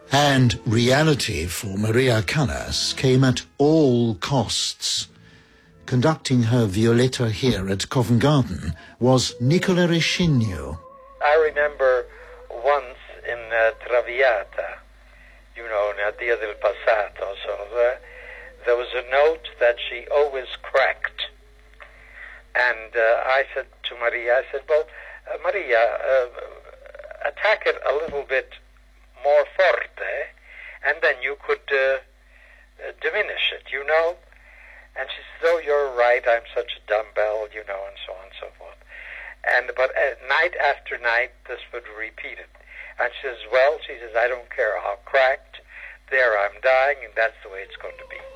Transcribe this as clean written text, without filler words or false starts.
And reality for Maria Callas came at all costs. Conducting her Violetta here at Covent Garden was Nicola Rescigno. I remember once in Traviata, you know, Dia del Passato, there was a note that she always cracked. And I said to Maria, well, Maria, attack it a little bit more forte, and then you could diminish it, you know? And she says, oh, you're right, I'm such a dumbbell, you know, and so on and so forth. But night after night, this would repeat it. And she says, well, I don't care how cracked, there I'm dying, and that's the way it's going to be.